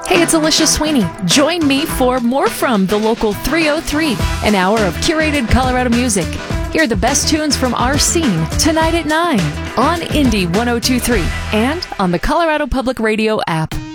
Hey, it's Alicia Sweeney. Join me for more from the local 303, an hour of curated Colorado music. Hear the best tunes from our scene tonight at 9 on Indie 1023 and on the Colorado Public Radio app.